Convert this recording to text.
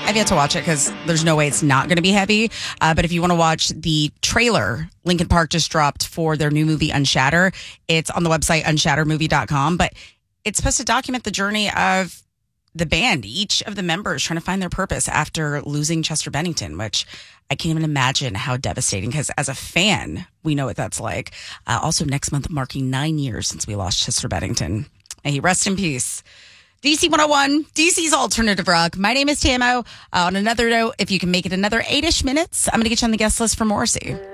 I've yet to watch it because there's no way it's not going to be heavy. But if you want to watch the trailer, Linkin Park just dropped for their new movie Unshatter. It's on the website unshattermovie.com. But it's supposed to document the journey of the band, each of the members trying to find their purpose after losing Chester Bennington, which I can't even imagine how devastating, because as a fan, we know what that's like. Also, next month, marking 9 years since we lost Chester Bennington. May he rest in peace. DC 101, DC's Alternative Rock. My name is Tamo. On another note, if you can make it another 8-ish minutes, I'm going to get you on the guest list for Morrissey.